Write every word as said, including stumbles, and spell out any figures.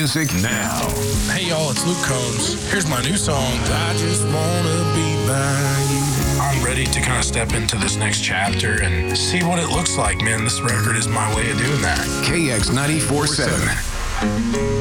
music now. Hey y'all, it's Luke Combs. Here's my new song, I Just Wanna Be By You. I'm ready to kind of step into this next chapter and see what it looks like, man. This record is my way of doing that. K X ninety-four point seven.